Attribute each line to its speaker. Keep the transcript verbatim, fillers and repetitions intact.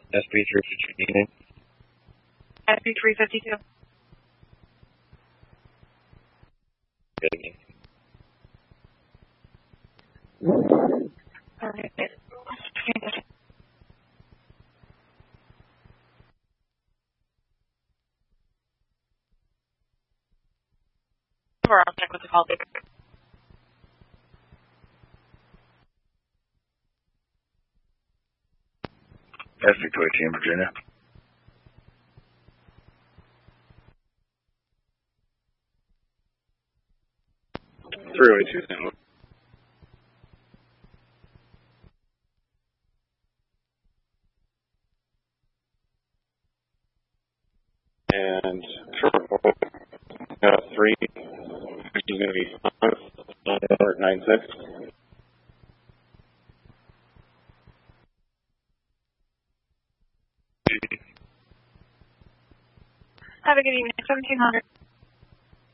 Speaker 1: S P three fifty-two.
Speaker 2: S P three fifty-two.
Speaker 1: Good.
Speaker 2: Okay. I'll check with the call.
Speaker 1: S P two eighteen, Virginia. three oh eight two, Saint Louis. And for uh, three, he's going to be five, nine six.
Speaker 2: Have a good evening. seventeen hundred.